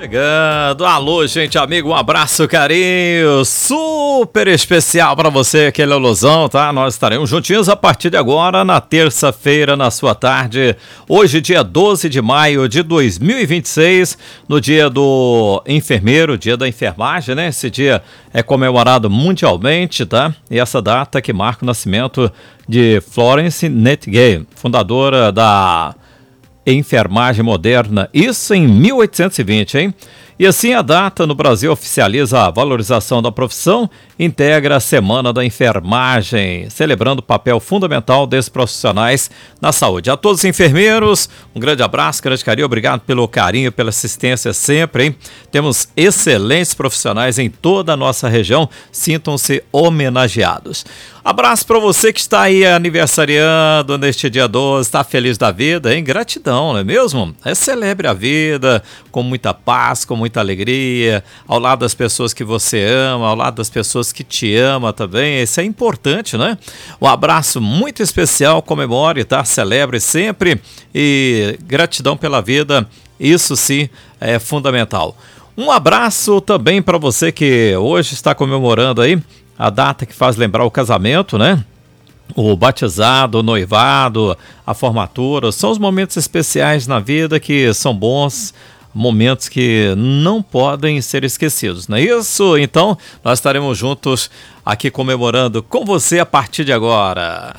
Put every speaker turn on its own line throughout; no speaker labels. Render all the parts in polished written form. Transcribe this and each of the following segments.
Chegando, alô gente, amigo, um abraço, carinho, super especial para você, aquele alusão, tá? Nós estaremos juntinhos a partir de agora, na terça-feira, na sua tarde, hoje dia 12 de maio de 2026, no dia do enfermeiro, dia da enfermagem, né? Esse dia é comemorado mundialmente, tá? E essa data que marca o nascimento de Florence Nightingale, fundadora da enfermagem moderna, isso em 1820, hein? E assim a data no Brasil oficializa a valorização da profissão, integra a Semana da Enfermagem, celebrando o papel fundamental desses profissionais na saúde. A todos os enfermeiros, um grande abraço, grande carinho, obrigado pelo carinho, pela assistência sempre, hein? Temos excelentes profissionais em toda a nossa região, sintam-se homenageados. Abraço para você que está aí aniversariando neste dia 12, está feliz da vida, hein? Gratidão, não é mesmo? Celebre a vida com muita paz, com muita alegria, ao lado das pessoas que você ama, ao lado das pessoas que te ama também, isso é importante, né? Um abraço muito especial, comemore, tá? Celebre sempre e gratidão pela vida, isso sim é fundamental. Um abraço também para você que hoje está comemorando aí a data que faz lembrar o casamento, né? O batizado, o noivado, a formatura, são os momentos especiais na vida que são bons, momentos que não podem ser esquecidos, não é isso? Então, nós estaremos juntos aqui comemorando com você a partir de agora.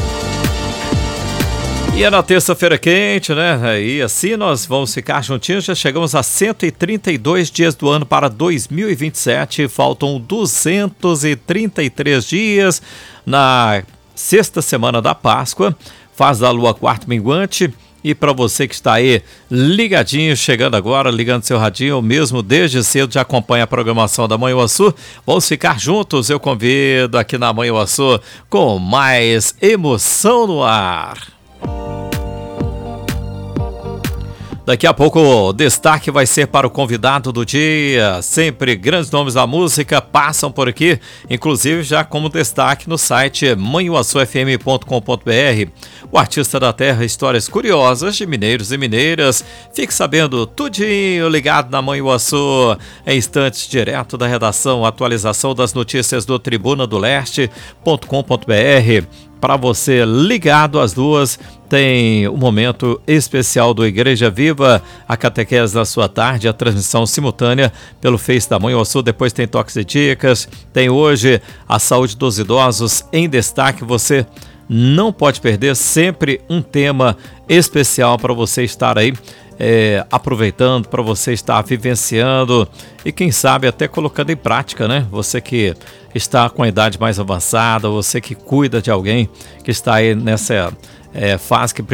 E é na terça-feira quente, né? E assim nós vamos ficar juntinhos. Já chegamos a 132 dias do ano para 2027. Faltam 233 dias na sexta semana da Páscoa. Faz da lua quarto minguante. E para você que está aí ligadinho, chegando agora, ligando seu radinho, ou mesmo desde cedo já acompanha a programação da Manhuaçu, vamos ficar juntos, eu convido aqui na Manhuaçu com mais emoção no ar. Daqui a pouco o destaque vai ser para o convidado do dia, sempre grandes nomes da música passam por aqui, inclusive já como destaque no site manhuaçufm.com.br. O artista da terra, histórias curiosas de mineiros e mineiras, fique sabendo tudinho ligado na Manhuaçu, em instantes direto da redação, atualização das notícias do tribunadoleste.com.br. Para você ligado às duas, tem um momento especial do Igreja Viva, a catequese da sua tarde, a transmissão simultânea pelo Face da Manhuaçu, depois tem toques e dicas, tem hoje a saúde dos idosos em destaque, você não pode perder, sempre um tema especial para você estar aí aproveitando, para você estar vivenciando e quem sabe até colocando em prática, né? Você que está com a idade mais avançada, você que cuida de alguém que está aí nessa fase que